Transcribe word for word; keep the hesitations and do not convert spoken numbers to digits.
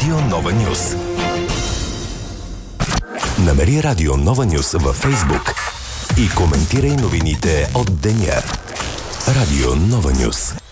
Радио Нова Нюс. Намери Радио Нова Нюс във Фейсбук и коментирай новините от деня. Радио Нова Нюс.